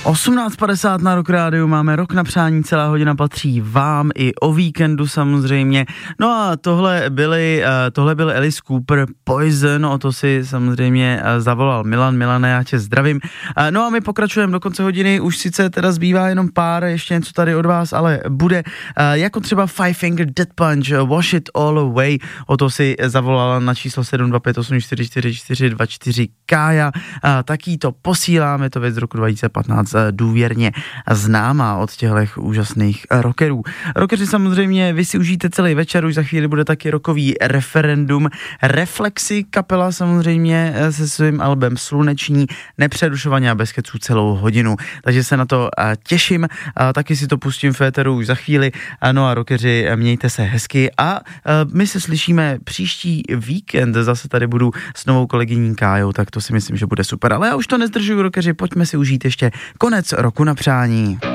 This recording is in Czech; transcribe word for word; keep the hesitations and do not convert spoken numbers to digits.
osmnáct padesát na Rock Rádiu, máme Rok na přání, celá hodina patří vám i o víkendu samozřejmě. No a tohle byly, tohle byl Alice Cooper, Poison, o to si samozřejmě zavolal Milan. Milane, já tě zdravím. No a my pokračujeme do konce hodiny, už sice teda zbývá jenom pár, ještě něco tady od vás, ale bude jako třeba Five Finger Death Punch, Wash It All Away, o to si zavolala na číslo sedm dva pět osm čtyři čtyři čtyři dva čtyři Kája, taky to posíláme, to věc z roku dva tisíce patnáct důvěrně známá od těchto úžasných rockerů. Rockeři samozřejmě, vy si užijte celý večer, už za chvíli bude taky rockový referendum. Reflexy kapela samozřejmě se svým albem Sluneční, nepřerušovaně a bez keců celou hodinu. Takže se na to těším, taky si to pustím v éteru už za chvíli. No a rockeři, mějte se hezky a my se slyšíme příští víkend, zase tady budu s novou kolegyní Kájou, tak to si myslím, že bude super. Ale já už to nezdržuju, rockeři, pojďme si užít ještě konec roku na přání.